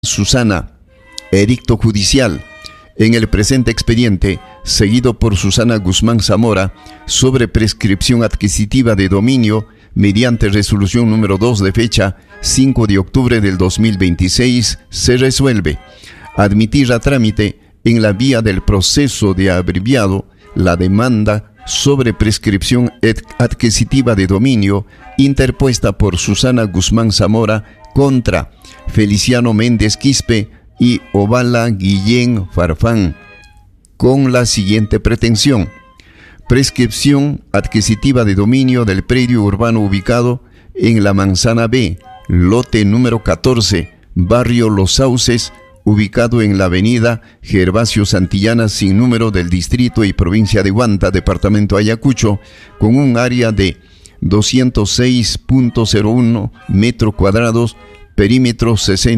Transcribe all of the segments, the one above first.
Susana, edicto judicial. En el presente expediente, seguido por Susana Guzmán Zamora, sobre prescripción adquisitiva de dominio, mediante resolución número 2 de fecha 5 de octubre del 2026, se resuelve admitir a trámite en la vía del proceso de abreviado la demanda sobre prescripción adquisitiva de dominio interpuesta por Susana Guzmán Zamora contra Feliciano Méndez Quispe y Ovala Guillén Farfán, con la siguiente pretensión: prescripción adquisitiva de dominio del predio urbano ubicado en la Manzana B, lote número 14, barrio Los Sauces, ubicado en la avenida Gervasio Santillana sin número del distrito y provincia de Huanta, departamento Ayacucho, con un área de 206.01 metros cuadrados, perímetro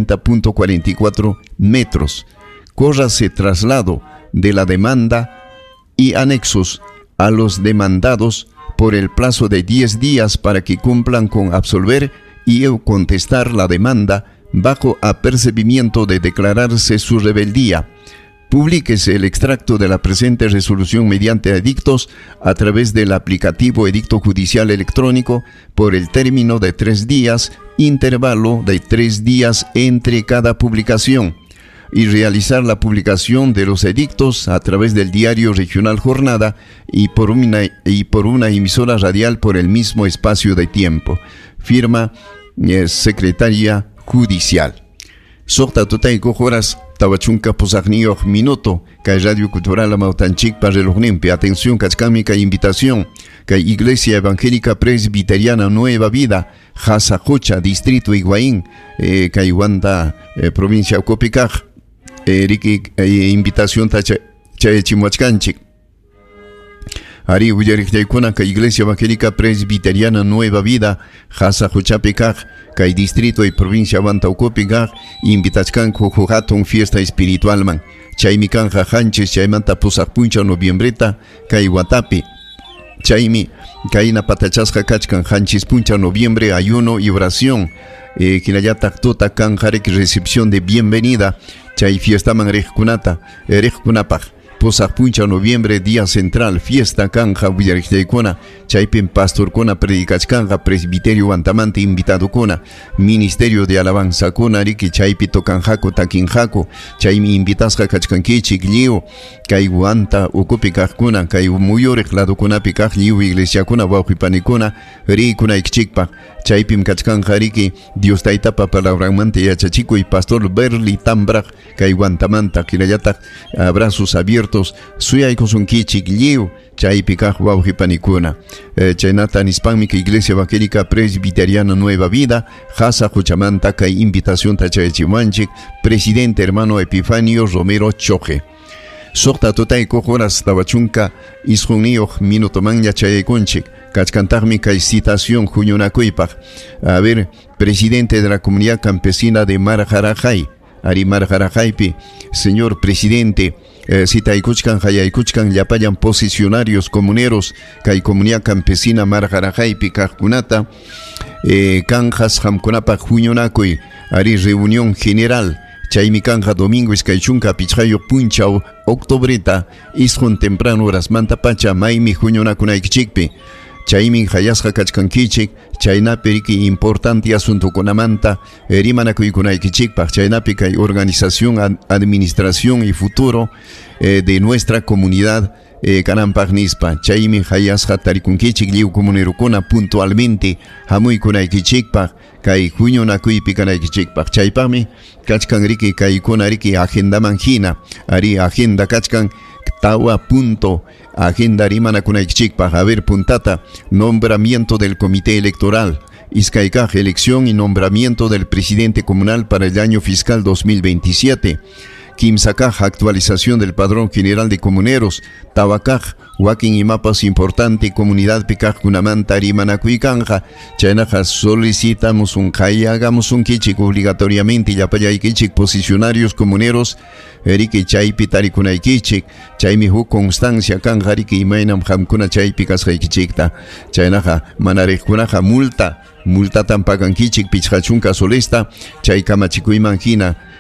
60.44 metros. Córrase traslado de la demanda y anexos a los demandados por el plazo de 10 días para que cumplan con absolver y contestar la demanda bajo apercibimiento de declararse su rebeldía. Publíquese el extracto de la presente resolución mediante edictos a través del aplicativo Edicto Judicial Electrónico por el término de 3 días, intervalo de 3 días entre cada publicación, y realizar la publicación de los edictos a través del diario regional Jornada y por una emisora radial por el mismo espacio de tiempo. Firma Secretaria Judicial. Sorta tutay cojoras tawachunka posagniyo minuto kay Radio Cultural Amautanchik para relojnempe. Atención kachkamika invitación kay Iglesia Evangélica Presbiteriana Nueva Vida Jasajocha, Distrito Higuaín, kay Huanta, Provincia Ocopicaj, riki invitación Chimuachkanchik. Ari Uyariktaikuna kay Iglesia Evangélica Presbiteriana Nueva Vida Jasajochapicaj, kay Distrito y Provincia Huanta-Ocopicaj, invitachkan juhatun fiesta espiritual man. Chaymi kanja hanchis chaymanta pusakpuncha noviembreta kay Watapi. Chaymi kayna patachasqa kachkan hanchis puncha noviembre, ayuno y oración. Kinayatak tota kanjarek recepción de bienvenida. Chay fiesta man rejkunapaj. Posakpuncha noviembre, día central, fiesta kanja Villarichteikona, chaypen pastorkona predicachkanja, presbiterio Huantamante invitado kona, ministerio de alabanza kona, riki chaypi tokanjako takinjako, chaymi invitasja kachkankichik liu, kay Huanta Ocopicajkuna, kay muyorek lado kunapikaj liu iglesia kona, waujipanikona, rikuna ikchikpa, chaypim kachkanja riki, Dios taitapa palabramante yachachiko y pastor Berli Tambraj, kay Huantamanta, kirayatak, abrazos abiertos, suyaykos kichik liu, chaypikaj waujipanikuna. Chaynata nispamika Iglesia Evangélica Presbiteriana Nueva Vida, Jasa Juchamanta, kay invitación tachayachimanchik, presidente hermano Epifanio Romero Choje. Sorta totay cojoras tawachunka isjunioh minutoman yachaykunchik. Kachkantarmi kay citación juñonakuipaj. A ver, presidente de la comunidad campesina de Marjarajay, Ari Marjarajaypi, señor presidente, Sitaykuchkan, Hayaykuchkan, Yapayan posicionarios comuneros, Kay comunidad campesina Marjarajaypi, Kajkunata, Kanjas Hamkunapa Juñonakuy, Ari reunión general. Chaymi kanja domingo iskaychunka pichayo punchao octobreta isjun temprano horas manta pacha maymi juñonakunaykchikpi. Chaymi hayasqa kachkankichik, chaynapi riki importante asunto kunamanta rimanakuykunaykichikpaq, chaynapi kay organización, administración y futuro de nuestra comunidad kananpaq nispa. Chaymi hayasqa tarikunkichik liu comunerukuna puntualmente hamuykunaykichikpaq, kay juñonakuypi kanaykichikpaq. Chaypaqmi kachkan riki kaykuna riki agenda manjina, ari agenda kachkan tawa punto agenda rimanakunaykichikpaq. A ver, puntata, nombramiento del comité electoral, Izcaicaj, elección y nombramiento del presidente comunal para el año fiscal 2027. Quimsacaj, actualización del padrón general de comuneros. Tabacaj, Joaquín y mapas importante, comunidad Picaj Kunamanta Rimanacuicanja. Chaynaja, solicitamos hagamos un kichik obligatoriamente, yapayay kichik posicionarios comuneros, Eriki chaypi tarikunay kichik, chaymi hu constancia kanja riki imaynam hamkuna chaypi kasqaykichikta. Chaynaja, manarejkunaja multa multatan pagankichik pichqachunka solesta, chay kamachikuyman hina